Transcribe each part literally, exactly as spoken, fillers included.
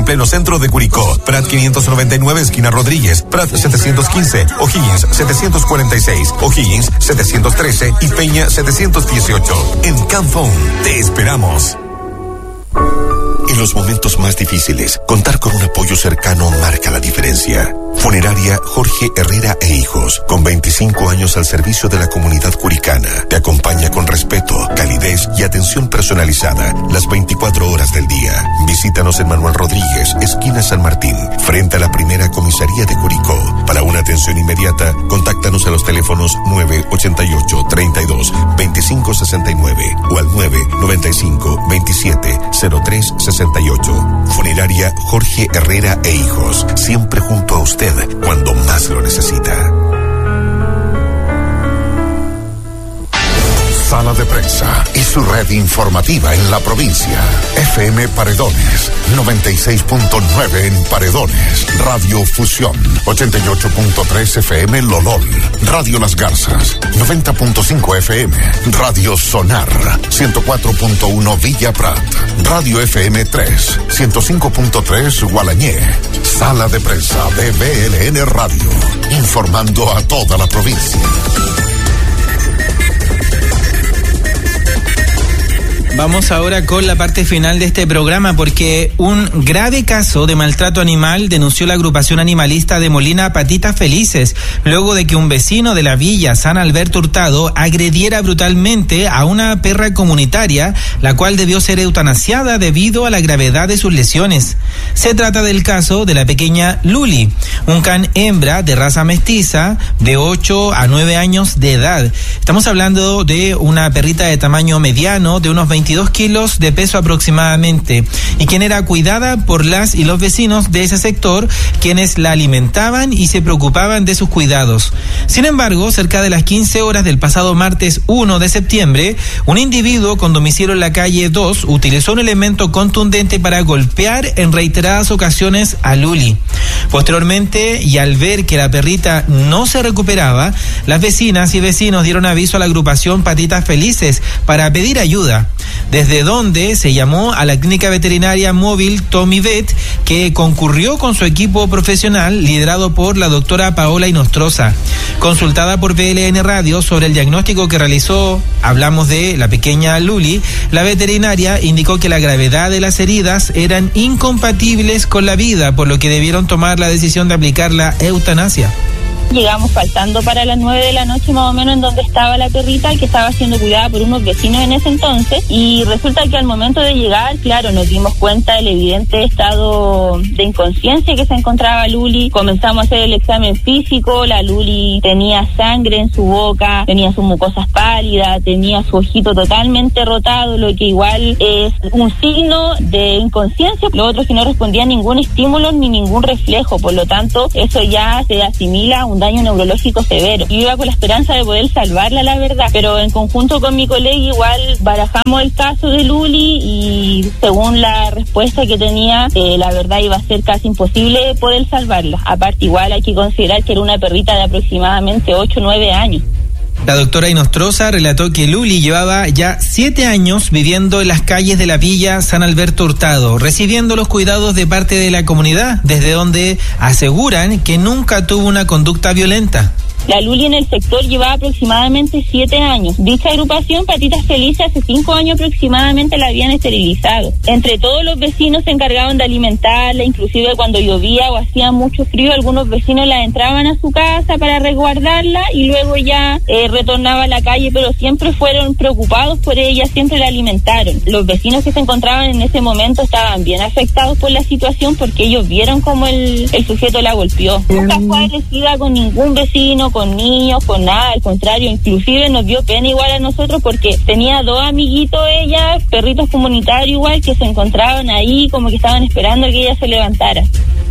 pleno centro de Curicó. Prat quinientos noventa y nueve, esquina Rodríguez. Prat setecientos quince, O'Higgins setecientos cuarenta y seis, O'Higgins setecientos trece y Peña setecientos dieciocho. En Camphone te esperamos. En los momentos más difíciles, contar con un apoyo cercano marca la diferencia. Funeraria Jorge Herrera e Hijos, con veinticinco años al servicio de la comunidad curicana, te acompaña con respeto, calidez y atención personalizada las veinticuatro horas del día. Visítanos en Manuel Rodríguez, esquina San Martín, frente a la primera comisaría de Curicó. Para una atención inmediata, contáctanos a los teléfonos nueve ochenta y ocho, treinta y dos, veinticinco sesenta y nueve o al nueve noventa y cinco, veintisiete, cero tres sesenta y ocho. Funeraria Jorge Herrera e Hijos, siempre junto a usted cuando más lo necesita. Sala de Prensa y su red informativa en la provincia. F M Paredones, noventa y seis punto nueve en Paredones. Radio Fusión, ochenta y ocho punto tres F M Lolol. Radio Las Garzas, noventa punto cinco F M. Radio Sonar, ciento cuatro punto uno Villa Prat. Radio F M tres, ciento cinco punto tres Gualañé. Sala de Prensa de B L N Radio, informando a toda la provincia. Vamos ahora con la parte final de este programa, porque un grave caso de maltrato animal denunció la agrupación animalista de Molina Patitas Felices, luego de que un vecino de la villa San Alberto Hurtado agrediera brutalmente a una perra comunitaria, la cual debió ser eutanasiada debido a la gravedad de sus lesiones. Se trata del caso de la pequeña Luli, un can hembra de raza mestiza de ocho a nueve años de edad. Estamos hablando de una perrita de tamaño mediano, de unos veintidós kilos de peso aproximadamente, y quien era cuidada por las y los vecinos de ese sector, quienes la alimentaban y se preocupaban de sus cuidados. Sin embargo, cerca de las quince horas del pasado martes uno de septiembre, un individuo con domicilio en la calle dos utilizó un elemento contundente para golpear en reiteradas ocasiones a Luli. Posteriormente, y al ver que la perrita no se recuperaba, las vecinas y vecinos dieron aviso a la agrupación Patitas Felices para pedir ayuda, desde donde se llamó a la clínica veterinaria móvil Tommy Vet, que concurrió con su equipo profesional liderado por la doctora Paola Inostroza. Consultada por B L N Radio sobre el diagnóstico que realizó, hablamos de la pequeña Luli, la veterinaria indicó que la gravedad de las heridas eran incompatibles con la vida, por lo que debieron tomar la decisión de aplicar la eutanasia. Llegamos faltando para las nueve de la noche más o menos, en donde estaba la perrita, que estaba siendo cuidada por unos vecinos en ese entonces, y resulta que al momento de llegar, claro, nos dimos cuenta del evidente estado de inconsciencia que se encontraba Luli. Comenzamos a hacer el examen físico. La Luli tenía sangre en su boca, tenía sus mucosas pálidas, tenía su ojito totalmente rotado, lo que igual es un signo de inconsciencia. Lo otro, que no respondía a ningún estímulo ni ningún reflejo, por lo tanto eso ya se asimila a un daño neurológico severo. Yo iba con la esperanza de poder salvarla, la verdad, pero en conjunto con mi colega igual barajamos el caso de Luli, y según la respuesta que tenía, eh, la verdad iba a ser casi imposible poder salvarla. Aparte, igual hay que considerar que era una perrita de aproximadamente ocho o nueve años. La doctora Inostroza relató que Luli llevaba ya siete años viviendo en las calles de la villa San Alberto Hurtado, recibiendo los cuidados de parte de la comunidad, desde donde aseguran que nunca tuvo una conducta violenta. La Luli en el sector llevaba aproximadamente siete años. Dicha agrupación, Patitas Felices, hace cinco años aproximadamente la habían esterilizado. Entre todos los vecinos se encargaban de alimentarla, inclusive cuando llovía o hacía mucho frío, algunos vecinos la entraban a su casa para resguardarla y luego ya eh, retornaba a la calle, pero siempre fueron preocupados por ella, siempre la alimentaron. Los vecinos que se encontraban en ese momento estaban bien afectados por la situación, porque ellos vieron cómo el, el sujeto la golpeó. Nunca fue agredida con ningún vecino, con niños, con nada, al contrario, inclusive nos dio pena igual a nosotros, porque tenía dos amiguitos ella, perritos comunitarios igual, que se encontraban ahí como que estaban esperando que ella se levantara.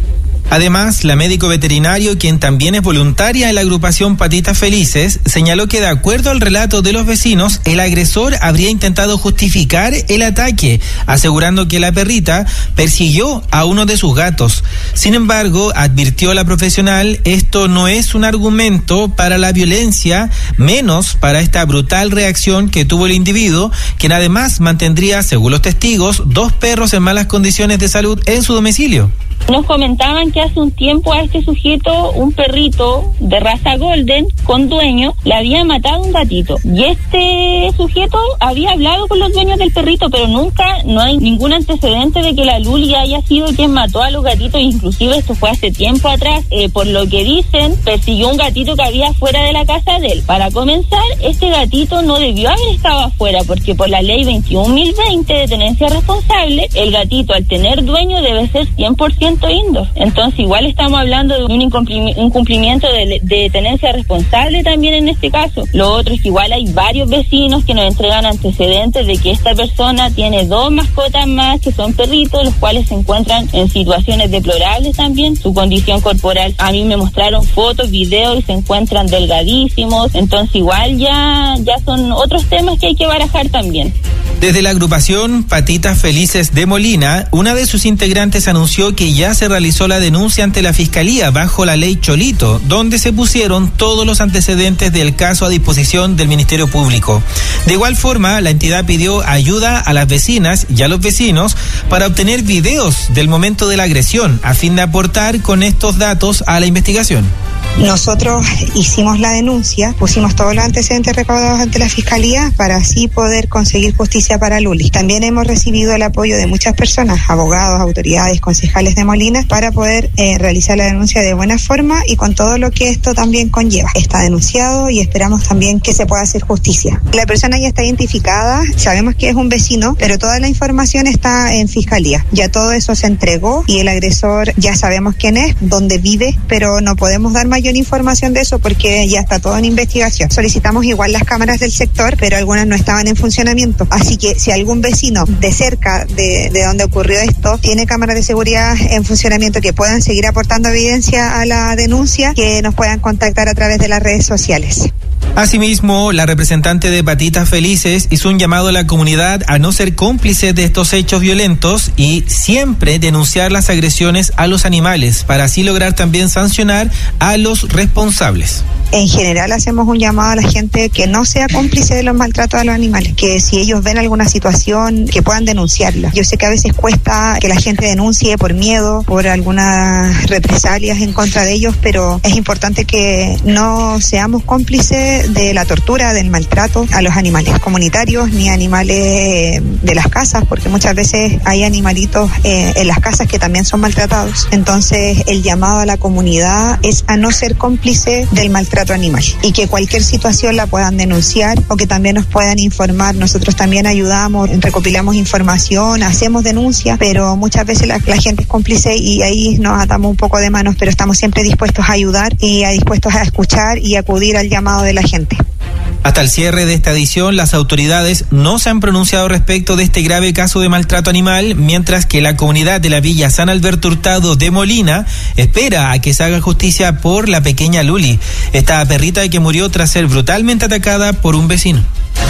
Además, la médico veterinario, quien también es voluntaria en la agrupación Patitas Felices, señaló que de acuerdo al relato de los vecinos, el agresor habría intentado justificar el ataque, asegurando que la perrita persiguió a uno de sus gatos. Sin embargo, advirtió la profesional, esto no es un argumento para la violencia, menos para esta brutal reacción que tuvo el individuo, quien además mantendría, según los testigos, dos perros en malas condiciones de salud en su domicilio. Nos comentaban que hace un tiempo a este sujeto, un perrito de raza golden con dueño, le había matado un gatito. Y este sujeto había hablado con los dueños del perrito, pero nunca, no hay ningún antecedente de que la Luli haya sido quien mató a los gatitos. Inclusive esto fue hace tiempo atrás. Eh, por lo que dicen, persiguió un gatito que había fuera de la casa de él. Para comenzar, este gatito no debió haber estado afuera, porque por la ley veintiún mil veinte de tenencia responsable, el gatito al tener dueño debe ser cien por ciento indoor. Entonces igual estamos hablando de un incumplimiento de, de tenencia responsable también en este caso. Lo otro es que igual hay varios vecinos que nos entregan antecedentes de que esta persona tiene dos mascotas más que son perritos, los cuales se encuentran en situaciones deplorables también. Su condición corporal, a mí me mostraron fotos, videos y se encuentran delgadísimos. Entonces igual ya, ya son otros temas que hay que barajar también. Desde la agrupación Patitas Felices de Molina, una de sus integrantes anunció que ya se realizó la denuncia ante la Fiscalía bajo la ley Cholito, donde se pusieron todos los antecedentes del caso a disposición del Ministerio Público. De igual forma, la entidad pidió ayuda a las vecinas y a los vecinos para obtener videos del momento de la agresión, a fin de aportar con estos datos a la investigación. Nosotros hicimos la denuncia, pusimos todos los antecedentes recaudados ante la Fiscalía para así poder conseguir justicia para Luli. También hemos recibido el apoyo de muchas personas, abogados, autoridades, concejales de Molina, para poder eh, realizar la denuncia de buena forma y con todo lo que esto también conlleva. Está denunciado y esperamos también que se pueda hacer justicia. La persona ya está identificada, sabemos que es un vecino, pero toda la información está en Fiscalía. Ya todo eso se entregó y el agresor ya sabemos quién es, dónde vive, pero no podemos dar mayor información de eso porque ya está todo en investigación. Solicitamos igual las cámaras del sector, pero algunas no estaban en funcionamiento. Así que si algún vecino de cerca de, de donde ocurrió esto tiene cámaras de seguridad en funcionamiento que puedan seguir aportando evidencia a la denuncia, que nos puedan contactar a través de las redes sociales. Asimismo, la representante de Patitas Felices hizo un llamado a la comunidad a no ser cómplices de estos hechos violentos y siempre denunciar las agresiones a los animales, para así lograr también sancionar a los responsables. En general hacemos un llamado a la gente que no sea cómplice de los maltratos a los animales, que si ellos ven alguna situación, que puedan denunciarla. Yo sé que a veces cuesta que la gente denuncie por miedo, por algunas represalias en contra de ellos, pero es importante que no seamos cómplices de la tortura, del maltrato a los animales comunitarios ni animales de las casas, porque muchas veces hay animalitos eh, en las casas que también son maltratados. Entonces el llamado a la comunidad es a no ser cómplice del maltrato animal y que cualquier situación la puedan denunciar o que también nos puedan informar. Nosotros también ayudamos, recopilamos información, hacemos denuncias, pero muchas veces la, la gente es cómplice y ahí nos atamos un poco de manos, pero estamos siempre dispuestos a ayudar y a, dispuestos a escuchar y acudir al llamado de la gente. Hasta el cierre de esta edición, las autoridades no se han pronunciado respecto de este grave caso de maltrato animal, mientras que la comunidad de la Villa San Alberto Hurtado de Molina espera a que se haga justicia por la pequeña Luli, esta perrita que murió tras ser brutalmente atacada por un vecino.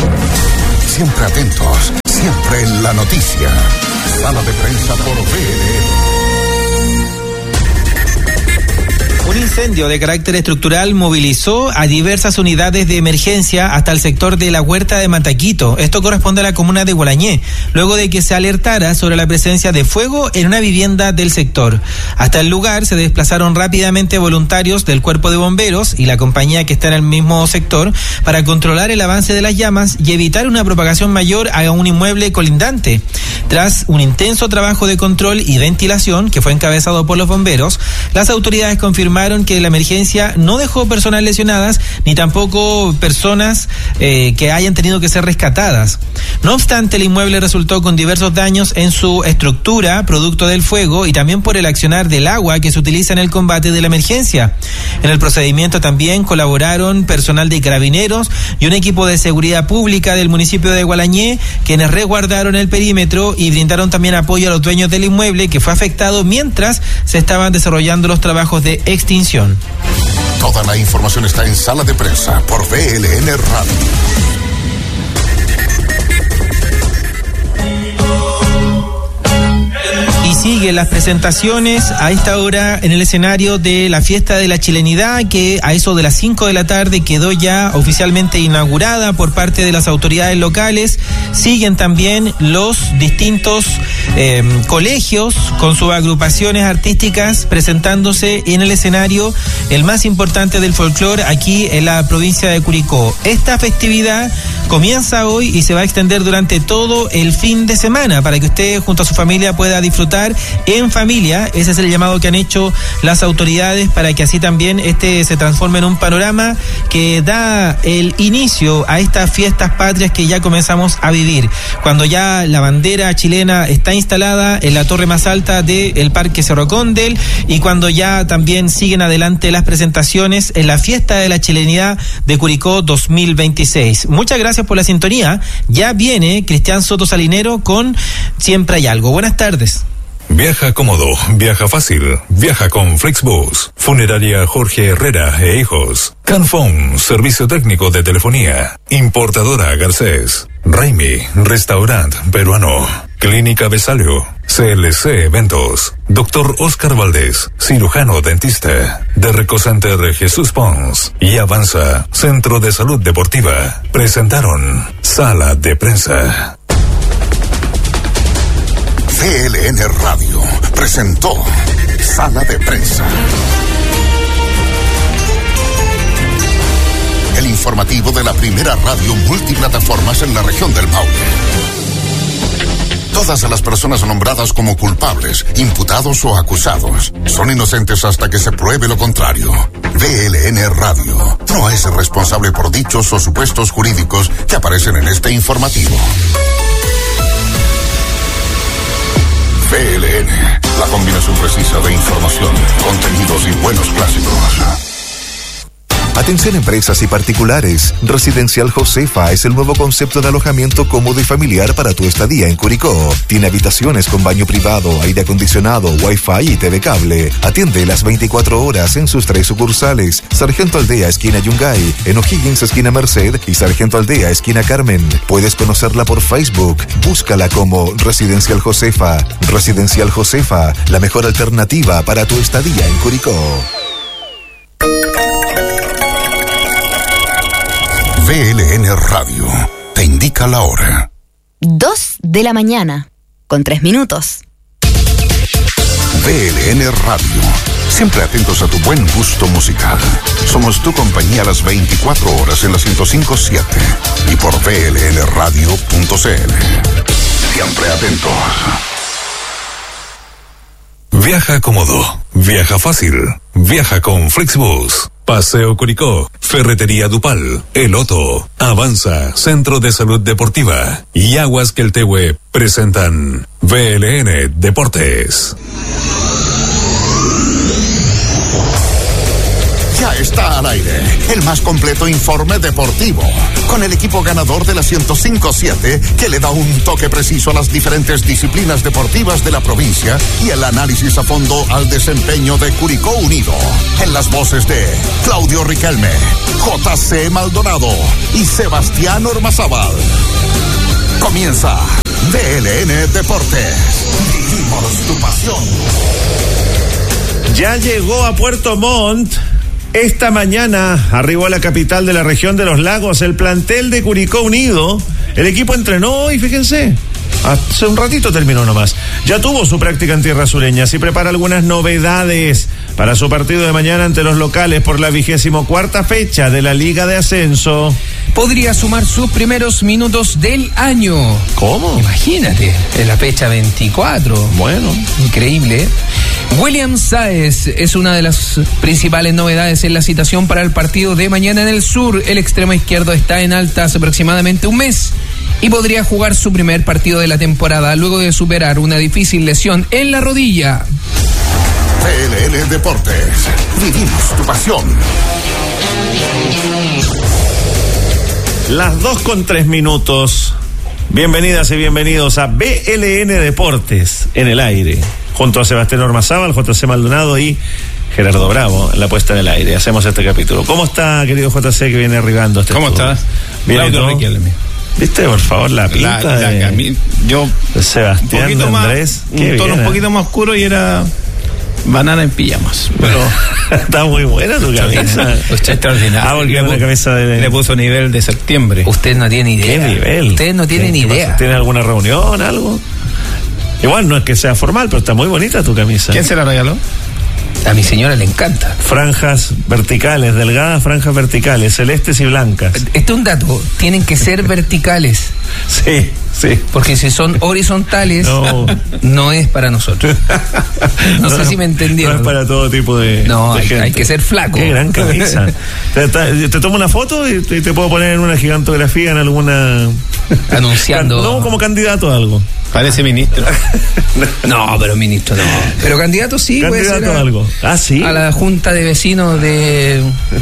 Siempre atentos, siempre en la noticia. Sala de prensa por V N. Un incendio de carácter estructural movilizó a diversas unidades de emergencia hasta el sector de la Huerta de Mataquito. Esto corresponde a la comuna de Gualañé, luego de que se alertara sobre la presencia de fuego en una vivienda del sector. Hasta el lugar se desplazaron rápidamente voluntarios del Cuerpo de Bomberos y la compañía que está en el mismo sector para controlar el avance de las llamas y evitar una propagación mayor a un inmueble colindante. Tras un intenso trabajo de control y ventilación que fue encabezado por los bomberos, las autoridades confirmaron que la emergencia no dejó personas lesionadas ni tampoco personas eh, que hayan tenido que ser rescatadas. No obstante, el inmueble resultó con diversos daños en su estructura, producto del fuego y también por el accionar del agua que se utiliza en el combate de la emergencia. En el procedimiento también colaboraron personal de Carabineros y un equipo de seguridad pública del municipio de Gualañé, quienes resguardaron el perímetro y brindaron también apoyo a los dueños del inmueble que fue afectado mientras se estaban desarrollando los trabajos de extinción. Toda la información está en Sala de Prensa por V L N Radio. Y siguen las presentaciones a esta hora en el escenario de la fiesta de la chilenidad, que a eso de las cinco de la tarde quedó ya oficialmente inaugurada por parte de las autoridades locales. Siguen también los distintos eh, colegios con sus agrupaciones artísticas presentándose en el escenario, el más importante del folclore aquí en la provincia de Curicó. Esta festividad comienza hoy y se va a extender durante todo el fin de semana para que usted junto a su familia pueda disfrutar en familia. Ese es el llamado que han hecho las autoridades para que así también este se transforme en un panorama que da el inicio a estas fiestas patrias que ya comenzamos a vivir. Cuando ya la bandera chilena está instalada en la torre más alta del Parque Cerro Condel y cuando ya también siguen adelante las presentaciones en la fiesta de la chilenidad de Curicó dos mil veintiséis. Muchas gracias por la sintonía. Ya viene Cristian Soto Salinero con Siempre hay algo. Buenas tardes. Viaja cómodo, viaja fácil, viaja con Flixbus. Funeraria Jorge Herrera e Hijos. Canfón, servicio técnico de telefonía. Importadora Garcés. Raimi, restaurante peruano. Clínica Besalio. C L C Eventos. Doctor Oscar Valdés, cirujano dentista. De Recocenter Jesús Pons. Y Avanza, Centro de Salud Deportiva. Presentaron Sala de Prensa. V L N Radio presentó Sala de Prensa. El informativo de la primera radio multiplataformas en la región del Maule. Todas las personas nombradas como culpables, imputados o acusados son inocentes hasta que se pruebe lo contrario. V L N Radio no es responsable por dichos o supuestos jurídicos que aparecen en este informativo. V L N, la combinación precisa de información, contenidos y buenos clásicos. Atención empresas y particulares. Residencial Josefa es el nuevo concepto de alojamiento cómodo y familiar para tu estadía en Curicó. Tiene habitaciones con baño privado, aire acondicionado, wifi y T V cable. Atiende las veinticuatro horas en sus tres sucursales. Sargento Aldea, esquina Yungay, en O'Higgins, esquina Merced y Sargento Aldea, esquina Carmen. Puedes conocerla por Facebook. Búscala como Residencial Josefa. Residencial Josefa, la mejor alternativa para tu estadía en Curicó. V L N Radio te indica la hora. Dos de la mañana, con tres minutos. V L N Radio, siempre atentos a tu buen gusto musical. Somos tu compañía a las veinticuatro horas en la ciento cinco punto siete y por V L N radio punto c l. Siempre atentos. Viaja cómodo, viaja fácil, viaja con Flixbus. Paseo Curicó, Ferretería Dupal, El Otto, Avanza, Centro de Salud Deportiva y Aguas Queltehue presentan V L N Deportes. Ya está al aire el más completo informe deportivo, con el equipo ganador de la ciento cinco punto siete que le da un toque preciso a las diferentes disciplinas deportivas de la provincia y el análisis a fondo al desempeño de Curicó Unido. En las voces de Claudio Riquelme, J C Maldonado y Sebastián Ormazábal. Comienza V L N Deportes. Vivimos tu pasión. Ya llegó a Puerto Montt. Esta mañana arribó a la capital de la región de los lagos el plantel de Curicó Unido. El equipo entrenó y fíjense, hace un ratito terminó nomás. Ya tuvo su práctica en tierras sureñas y prepara algunas novedades para su partido de mañana ante los locales por la vigésimo cuarta fecha de la Liga de Ascenso. podría sumar sus primeros minutos del año. ¿Cómo? Imagínate, en la fecha veinticuatro. Bueno. Increíble, ¿eh? William Sáez es una de las principales novedades en la citación para el partido de mañana en el Sur. El extremo izquierdo está en alta hace aproximadamente un mes y podría jugar su primer partido de la temporada luego de superar una difícil lesión en la rodilla. T L L Deportes. Vivimos tu pasión. Las dos con tres minutos. Bienvenidas y bienvenidos a B L N Deportes en el aire. Junto a Sebastián Ormazábal, J C Maldonado y Gerardo Bravo en la puesta del aire. Hacemos este capítulo. ¿Cómo está, querido J C, que viene arribando este ¿Cómo estudio? estás? Bien, Claudio Riquelme. ¿Viste, por favor, la pinta la, la, de, cami- yo, de Sebastián de Andrés? Más, un tono un poquito más oscuro y era banana en pijamas. Pero está muy buena tu camisa. Extraordinario. Ah, porque le, es una camisa de... le puso nivel de septiembre. Usted no tiene idea. ¿Qué nivel? Usted no tiene ni idea. ¿Tienes alguna reunión, algo? Igual no es que sea formal, pero está muy bonita tu camisa. ¿Quién se la regaló? A mi señora le encanta. Franjas verticales, delgadas franjas verticales, celestes y blancas. Este es un dato, tienen que ser verticales. Sí, sí. Porque si son horizontales, no, no es para nosotros. No, no sé si me entendieron. No es para todo tipo de, no, de hay, gente. hay que ser flaco. Qué gran camisa. te, te, te tomo una foto y te, te puedo poner en una gigantografía en alguna... Anunciando. No, como candidato a algo. Parece ministro. No, pero ministro no. Pero candidato sí. Candidato puede ser a, a algo. Ah, sí. A la junta de vecinos de...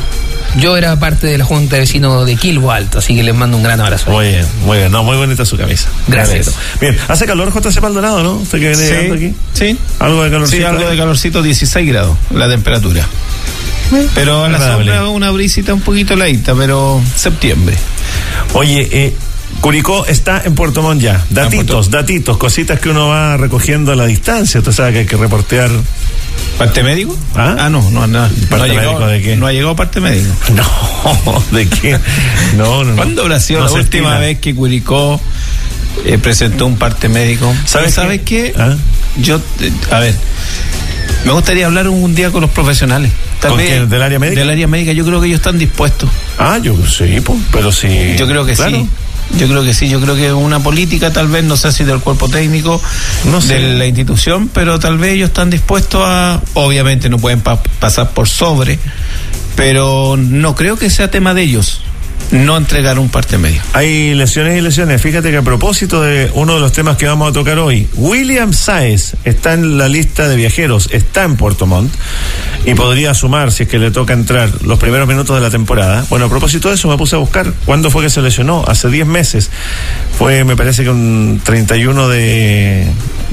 Yo era parte de la junta de vecinos de Quilbo Alto, así que les mando un gran abrazo. Muy bien, muy bien. No, muy bonita su camisa. Gracias. Bien, hace calor J C Maldonado, ¿no? Usted que viene sí, llegando aquí. Sí. Algo de calorcito. Sí, algo de calorcito, dieciséis grados la temperatura. Pero a la sombra una brisita un poquito heladita, pero septiembre. Oye, eh, Curicó está en Puerto Montt ya. Datitos, datitos, cositas que uno va recogiendo a la distancia. Usted sabe que hay que reportear. ¿Parte médico? Ah, ah no, no, no. ¿Parte no ha médico llegado, de qué? No ha llegado parte médico. No, ¿de qué? No, no, no. ¿Cuándo habrá sido no la última estila. vez que Curicó eh, presentó un parte médico? ¿Sabes, ¿Sabes qué? qué? ¿Ah? Yo, eh, a ver, me gustaría hablar un día con los profesionales. Tal ¿Con vez, quién? ¿Del área médica? Del área médica, yo creo que ellos están dispuestos. Ah, yo sí, pues, pero sí. Yo creo que claro. sí. Yo creo que sí, yo creo que una política tal vez, no sé si del cuerpo técnico, no sé. de la institución, pero tal vez ellos están dispuestos a, obviamente no pueden pa- pasar por sobre, pero no creo que sea tema de ellos no entregar un parte medio. Hay lesiones y lesiones. Fíjate que a propósito de uno de los temas que vamos a tocar hoy, William Sáez está en la lista de viajeros, está en Puerto Montt y podría sumar, si es que le toca entrar, los primeros minutos de la temporada. Bueno, a propósito de eso me puse a buscar cuándo fue que se lesionó. Hace diez meses. Fue, me parece que un treinta y uno de,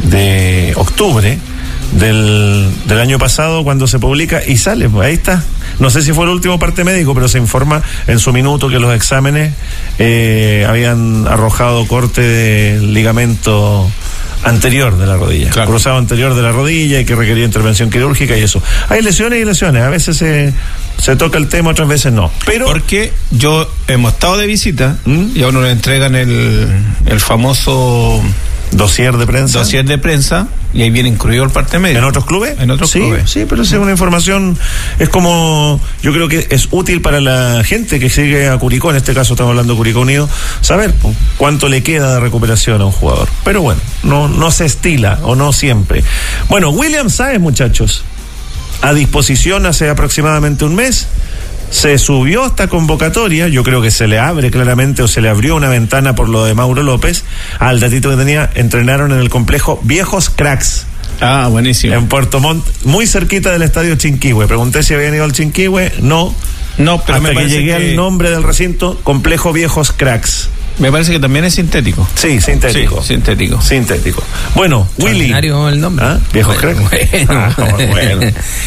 de octubre del, del año pasado, cuando se publica y sale, pues ahí está. No sé si fue el último parte médico, pero se informa en su minuto que los exámenes eh, habían arrojado corte de ligamento anterior de la rodilla, claro. Cruzado anterior de la rodilla y que requería intervención quirúrgica y eso. Hay lesiones y lesiones, a veces se, se toca el tema, otras veces no. Pero porque yo hemos estado de visita ¿Mm? y a uno le entregan el, el famoso dossier de prensa. Dossier de prensa y ahí viene incluido el parte médico. ¿En otros clubes? En otros sí, clubes. Sí, pero esa es una información, es como, yo creo que es útil para la gente que sigue a Curicó, en este caso estamos hablando de Curicó Unido, saber pues, cuánto le queda de recuperación a un jugador. Pero bueno, no, no se estila, o no siempre. Bueno, William Sáez, muchachos, a disposición hace aproximadamente un mes. Se subió esta convocatoria, yo creo que se le abre claramente o se le abrió una ventana por lo de Mauro López. Al datito que tenía, entrenaron en el complejo Viejos Cracks. Ah, buenísimo. En Puerto Montt, muy cerquita del estadio Chinquihue. Pregunté si habían ido al Chinquihue, no. No, pero hasta me que llegué que... al nombre del recinto, complejo Viejos Cracks. Me parece que también es sintético. Sí, sintético. Sí, sintético. Sintético. Bueno, Willy. el nombre. ¿Ah? Viejos bueno, Cracks. Bueno. Ah, bueno.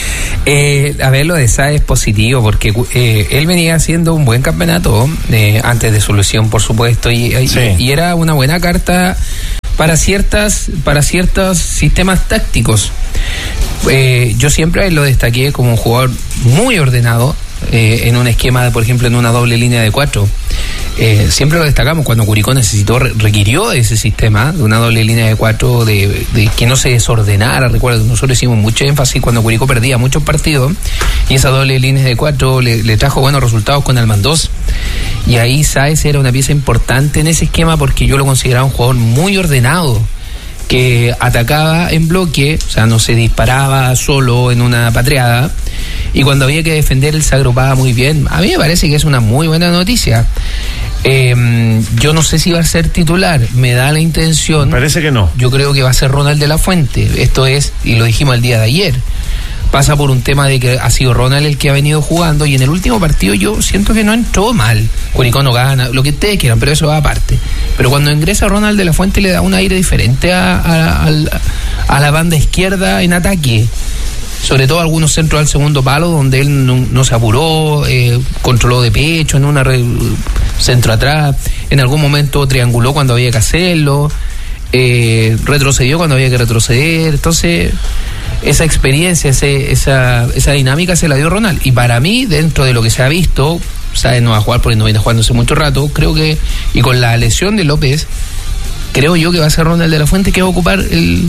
eh, a ver, lo de Sáez es positivo porque eh, él venía haciendo un buen campeonato eh, antes de su lesión, por supuesto, y, sí. y, y era una buena carta para ciertas para ciertos sistemas tácticos. Eh, yo siempre lo destaqué como un jugador muy ordenado. Eh, en un esquema, de, por ejemplo, en una doble línea de cuatro. Eh, siempre lo destacamos cuando Curicó necesitó, requirió ese sistema de una doble línea de cuatro, de, de que no se desordenara. Recuerdo que nosotros hicimos mucho énfasis cuando Curicó perdía muchos partidos y esa doble línea de cuatro le, le trajo buenos resultados con Almandós, y ahí Sáez era una pieza importante en ese esquema porque yo lo consideraba un jugador muy ordenado, que atacaba en bloque, o sea, no se disparaba solo en una patreada, y cuando había que defender él se agrupaba muy bien. A mí me parece que es una muy buena noticia. Eh, yo no sé si va a ser titular, me da la intención. Parece que no. Yo creo que va a ser Ronald de la Fuente. Esto es, y lo dijimos el día de ayer, pasa por un tema de que ha sido Ronald el que ha venido jugando, y en el último partido yo siento que no entró mal. Curicó no gana, lo que ustedes quieran, pero eso va aparte. Pero cuando ingresa Ronald de la Fuente le da un aire diferente a, a, a, a la banda izquierda en ataque. Sobre todo algunos centros al segundo palo donde él no, no se apuró, eh, controló de pecho en una re, centro atrás, en algún momento trianguló cuando había que hacerlo, eh, retrocedió cuando había que retroceder. Entonces esa experiencia, ese, esa, esa dinámica se la dio Ronald, y para mí, dentro de lo que se ha visto, Sáez no va a jugar porque no viene jugando hace mucho rato, creo que, y con la lesión de López, creo yo que va a ser Ronald de la Fuente que va a ocupar el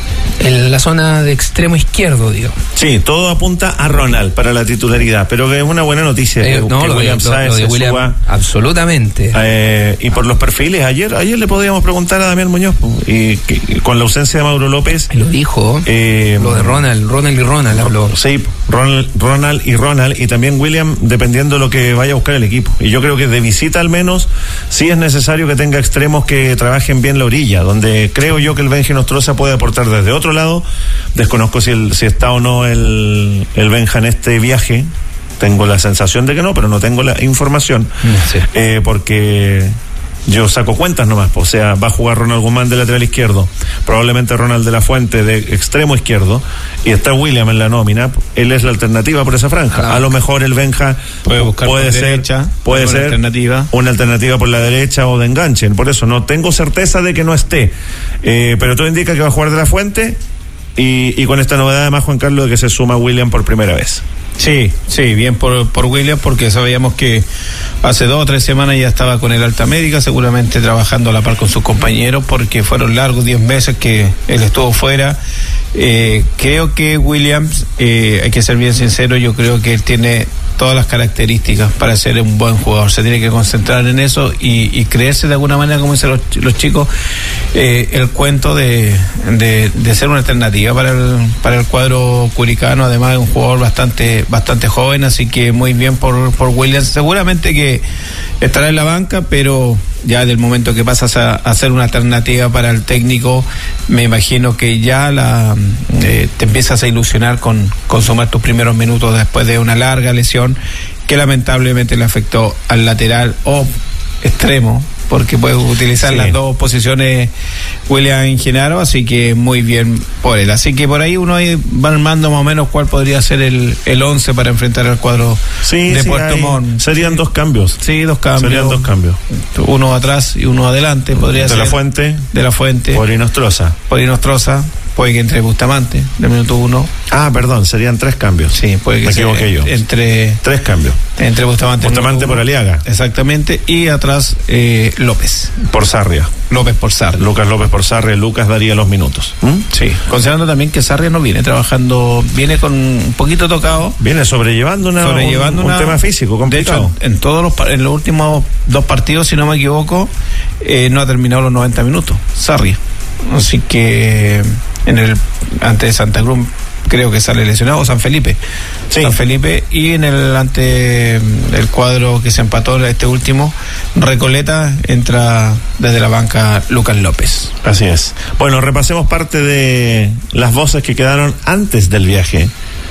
en la zona de extremo izquierdo, digo. Sí, todo apunta a Ronald para la titularidad, pero que es una buena noticia. Eh, que, no, que lo, William de, Sáez lo de se William, suba. Absolutamente. Eh, y por los perfiles, ayer ayer le podíamos preguntar a Damián Muñoz, y que, y con la ausencia de Mauro López. Lo dijo, eh, lo de Ronald, Ronald y Ronald habló. Sí, Ronald, Ronald y Ronald, y también William, dependiendo de lo que vaya a buscar el equipo. Y yo creo que de visita al menos, sí es necesario que tenga extremos que trabajen bien la orilla, donde creo yo que el Benja Nostroza puede aportar desde otro lado. Desconozco si, el, si está o no el, el Benja en este viaje. Tengo la sensación de que no, pero no tengo la información. Sí. Eh, porque yo saco cuentas nomás. O sea, va a jugar Ronald Guzmán de lateral izquierdo, probablemente Ronald de la Fuente de extremo izquierdo, y está William en la nómina. Él es la alternativa por esa franja. A lo mejor el Benja puede buscar puede por ser, derecha, puede una ser alternativa. una alternativa por la derecha o de enganche. Por eso no tengo certeza de que no esté. Eh, pero todo indica que va a jugar de la Fuente. Y, y con esta novedad además, Juan Carlos, de que se suma William por primera vez. Sí, sí, bien por, por William, porque sabíamos que hace dos o tres semanas ya estaba con el alta médica, seguramente trabajando a la par con sus compañeros, porque fueron largos diez meses que él estuvo fuera. Eh, creo que Williams, eh, hay que ser bien sincero, yo creo que él tiene todas las características para ser un buen jugador. Se tiene que concentrar en eso y, y creerse de alguna manera, como dicen los, los chicos, eh, el cuento de, de, de ser una alternativa para el, para el cuadro curicano. Además es un jugador bastante bastante joven, así que muy bien por, por Williams. Seguramente que estará en la banca, pero ya del momento que pasas a, a ser una alternativa para el técnico, me imagino que ya la eh, te empiezas a ilusionar con, con sumar tus primeros minutos después de una larga lesión que lamentablemente le afectó al lateral o extremo, porque puede utilizar sí. las dos posiciones William Genaro, así que muy bien por él. Así que por ahí uno ahí va armando más o menos cuál podría ser el, el once para enfrentar al cuadro sí, de sí, Puerto Montt. Serían dos cambios. Sí, dos cambios. Serían dos cambios. Uno atrás y uno adelante podría de ser. De la Fuente. De la Fuente. Por Inostroza. Por Inostroza. Puede que entre Bustamante, de minuto uno. Ah, perdón, serían tres cambios. Sí, puede que Me equivoqué yo. Entre. Tres cambios. Entre Bustamante. Bustamante por Aliaga. Exactamente. Y atrás, eh, López. Por Sarria. López por Sarria. Lucas López por Sarria. Lucas daría los minutos. ¿Mm? Sí. Considerando también que Sarria no viene trabajando, viene con un poquito tocado. Viene sobrellevando, una, sobrellevando un, una, un tema físico complicado. De hecho, en todos los, en los últimos dos partidos, si no me equivoco, eh, no ha terminado los noventa minutos. Sarria. Así que en el ante Santa Cruz creo que sale lesionado, o San Felipe. Sí. San Felipe, y en el ante el cuadro que se empató este último, Recoleta, entra desde la banca Lucas López. Así es. Bueno, repasemos parte de las voces que quedaron antes del viaje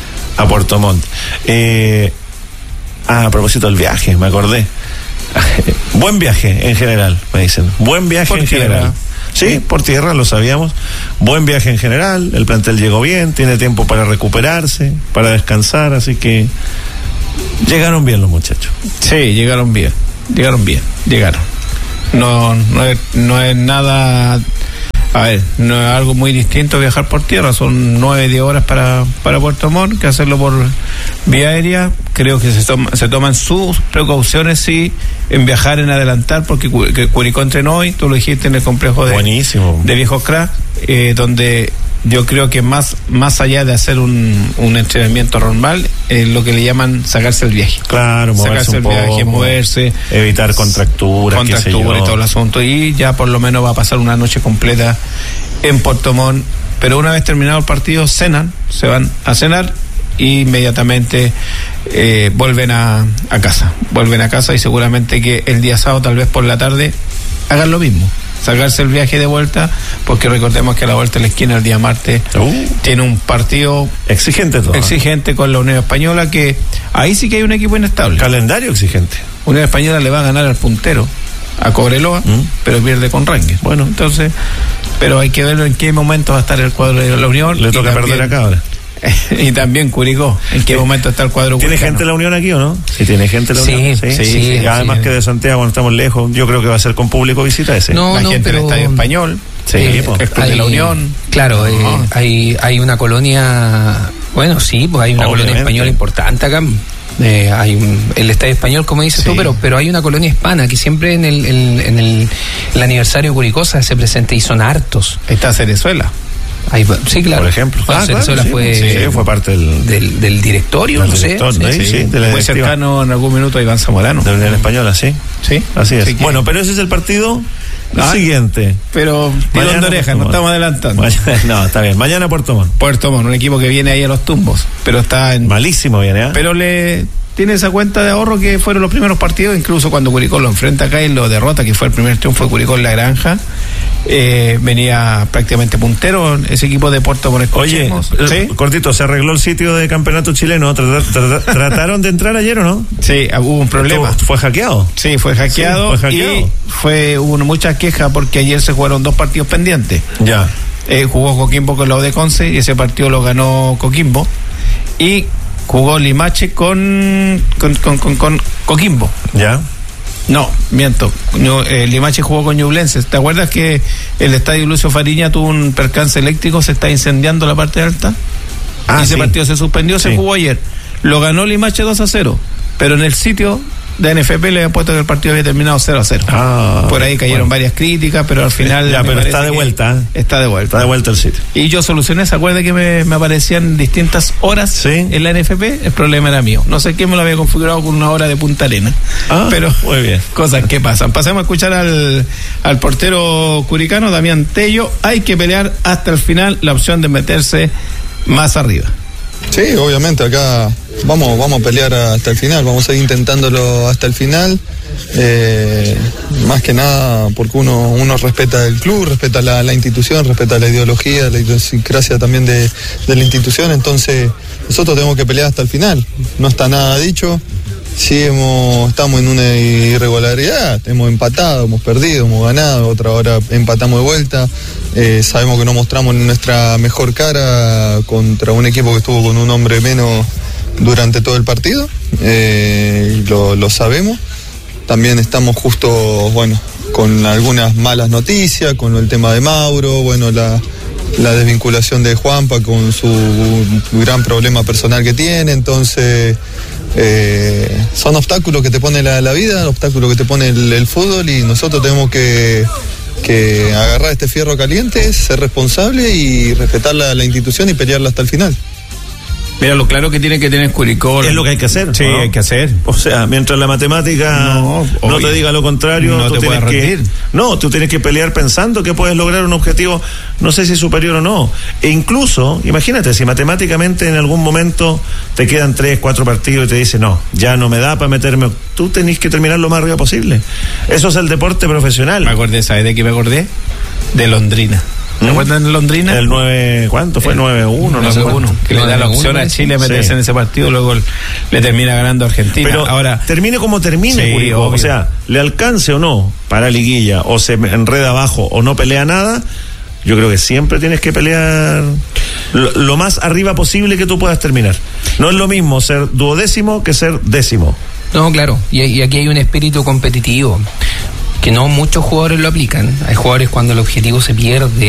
a Puerto Montt. Eh, ah, a propósito del viaje, me acordé. Buen viaje en general, me dicen. Buen viaje Por en tierra. general. Sí, por tierra, lo sabíamos. Buen viaje en general, el plantel llegó bien, tiene tiempo para recuperarse, para descansar, así que llegaron bien los muchachos. Sí, llegaron bien, llegaron bien, llegaron. No, no es, no es nada A ver, no es algo muy distinto viajar por tierra, son nueve, diez horas para, para Puerto Montt, que hacerlo por vía aérea. Creo que se, toma, se toman sus precauciones, sí, en viajar, en adelantar, porque Curicó entrenó hoy, tú lo dijiste, en el complejo de, Buenísimo. de Viejo Crack, eh, donde yo creo que más más allá de hacer un, un entrenamiento normal, eh, lo que le llaman sacarse el viaje. Claro, moverse sacarse un el poco, viaje, moverse, evitar contracturas, contracturas y todo el asunto, y ya por lo menos va a pasar una noche completa en Puerto Montt. Pero una vez terminado el partido, cenan, se van a cenar e inmediatamente eh, vuelven a, a casa, vuelven a casa y seguramente que el día sábado, tal vez por la tarde, hagan lo mismo. Sacarse el viaje de vuelta, porque recordemos que a la vuelta de la esquina el día martes uh, tiene un partido exigente todo. exigente con la Unión Española, que ahí sí que hay un equipo inestable. Calendario exigente. Unión Española le va a ganar al puntero, a Cobreloa, ¿Mm? pero pierde con Rangers. Bueno, entonces, pero hay que ver en qué momento va a estar el cuadro de la Unión. Le toca también, perder acá ahora. Y también Curicó, ¿en qué sí. momento está el cuadro? ¿Tiene curicano? gente de la Unión aquí o no? Sí, tiene gente de la Unión. Sí, sí, sí, sí, sí, sí. Además sí. que de Santiago, cuando estamos lejos, yo creo que va a ser con público visita ese. No, la no, gente pero... del Estadio Español, sí, eh, pues, el Club hay, de la Unión. Claro, eh, oh. hay, hay una colonia, bueno, sí, pues hay una Obviamente. colonia española importante acá. Eh, hay un, el Estadio Español, como dices sí. tú, pero pero hay una colonia hispana que siempre en el, el, en el, el aniversario de Curicó se presenta y son hartos. Está Cerezuela. Ahí, sí, claro. Por ejemplo. Ah, Cerezuela claro, fue, sí, sí, fue parte del, del, del directorio, del no director, sé. ¿no? Sí, sí, sí, de la muy cercano en algún minuto a Iván Zamorano. De la Unión Española, sí. Sí. Así es. Sí que... Bueno, pero ese es el partido ah, siguiente. Pero tirón de oreja, no estamos adelantando. Mañana, no, está bien. Mañana Puerto Montt. Puerto Montt, un equipo que viene ahí a los tumbos, pero está en... Malísimo viene, ¿eh? Pero le... tiene esa cuenta de ahorro que fueron los primeros partidos, incluso cuando Curicó lo enfrenta acá y lo derrota, que fue el primer triunfo de Curicó en la Granja, eh, venía prácticamente puntero ese equipo de Puerto Montt. Oye, ¿sí? Cortito, ¿se arregló el sitio de campeonato chileno? ¿Trat, trat, ¿Trataron de entrar ayer o no? Sí, hubo un problema. ¿Fue hackeado? Sí, fue hackeado, sí, fue hackeado. Y fue, hubo muchas quejas porque ayer se jugaron dos partidos pendientes. Ya. Eh, jugó Coquimbo con la U de Conce y ese partido lo ganó Coquimbo. Y jugó Limache con con, con, con, con Coquimbo. Ya. No, miento. Eh, Limache jugó con Ñublense. ¿Te acuerdas que el estadio Lucio Fariña tuvo un percance eléctrico? Se está incendiando la parte alta. Ah, y ese sí. partido se suspendió, sí. se jugó ayer. Lo ganó Limache dos a cero. Pero en el sitio de N F P le habían puesto que el partido había terminado cero a cero. Ah, por ahí cayeron bueno. varias críticas, pero al final... Ya, pero está de vuelta. Está de vuelta. Está de vuelta el sitio. Y yo solucioné, ¿se acuerda que me, me aparecían distintas horas ¿Sí? en la N F P? El problema era mío. No sé qué me lo había configurado con una hora de Punta Arena. Ah, pero muy bien. Cosas que pasan. Pasemos a escuchar al, al portero curicano, Damián Tello. Hay que pelear hasta el final la opción de meterse más arriba. Sí, obviamente acá vamos vamos a pelear hasta el final, vamos a ir intentándolo hasta el final, eh, más que nada porque uno uno respeta el club, respeta la, la institución, respeta la ideología, la idiosincrasia también de, de la institución, entonces nosotros tenemos que pelear hasta el final, no está nada dicho. Sí, hemos, estamos en una irregularidad, hemos empatado, hemos perdido, hemos ganado, otra hora empatamos de vuelta, eh, sabemos que no mostramos nuestra mejor cara contra un equipo que estuvo con un hombre menos durante todo el partido, eh, lo, lo sabemos. También estamos justo, bueno, con algunas malas noticias, con el tema de Mauro, bueno, la... la desvinculación de Juanpa con su gran problema personal que tiene, entonces eh, son obstáculos que te pone la, la vida, obstáculos que te pone el, el fútbol y nosotros tenemos que, que agarrar este fierro caliente, ser responsable y respetar la, la institución y pelearla hasta el final. Mira lo claro que tiene que tener Curicó. Es lo que hay que hacer. Sí, ¿no? hay que hacer. O sea, mientras la matemática no, no te diga lo contrario, no tú te tienes puedes que rendir. No, tú tienes que pelear pensando que puedes lograr un objetivo, no sé si superior o no. E incluso, imagínate, si matemáticamente en algún momento te quedan tres, cuatro partidos y te dicen, no, ya no me da para meterme, tú tenés que terminar lo más arriba posible. Eso es el deporte profesional. Me acordé, ¿sabes de qué me acordé? De Londrina. ¿Se acuerdan de Londrina? El nueve, ¿cuánto fue? nueve uno, nueve uno, que le da la opción a Chile a meterse sí. en ese partido, luego le termina ganando a Argentina. Pero ahora termine como termine, sí, Curicó, o sea, le alcance o no para liguilla, o se enreda abajo, o no pelea nada, yo creo que siempre tienes que pelear lo, lo más arriba posible que tú puedas terminar. No es lo mismo ser duodécimo que ser décimo. No, claro, y, y aquí hay un espíritu competitivo que no muchos jugadores lo aplican. Hay jugadores cuando el objetivo se pierde